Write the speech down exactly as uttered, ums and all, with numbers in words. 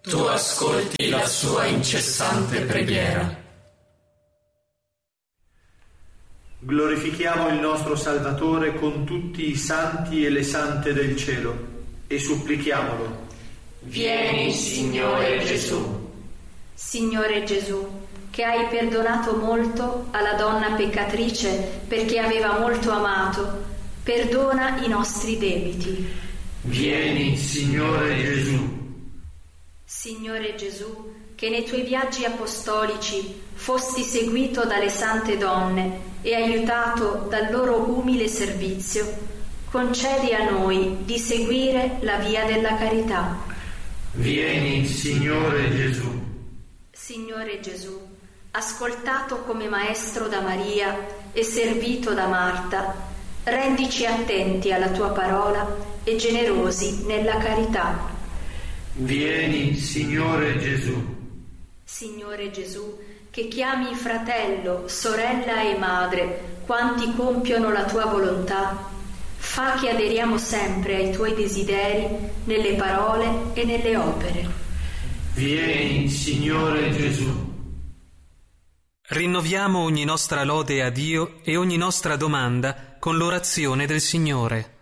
tu ascolti la sua incessante preghiera. Glorifichiamo il nostro Salvatore con tutti i santi e le sante del cielo e supplichiamolo. Vieni, Signore Gesù. Signore Gesù, che hai perdonato molto alla donna peccatrice perché aveva molto amato, perdona i nostri debiti. Vieni, Signore Gesù. Signore Gesù, che nei tuoi viaggi apostolici fosti seguito dalle sante donne e aiutato dal loro umile servizio, concedi a noi di seguire la via della carità. Vieni, Signore Gesù. Signore Gesù, ascoltato come maestro da Maria e servito da Marta, rendici attenti alla tua parola e generosi nella carità. Vieni, Signore Gesù. Signore Gesù, che chiami fratello, sorella e madre quanti compiono la tua volontà, fa che aderiamo sempre ai tuoi desideri nelle parole e nelle opere. Vieni, Signore Gesù. Rinnoviamo ogni nostra lode a Dio e ogni nostra domanda con l'orazione del Signore.